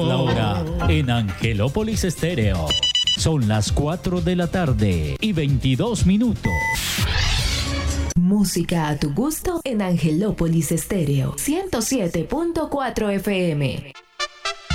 La hora en Angelópolis Estéreo. Son las 4 de la tarde y 22 minutos. Música a tu gusto en Angelópolis Estéreo 107.4 FM.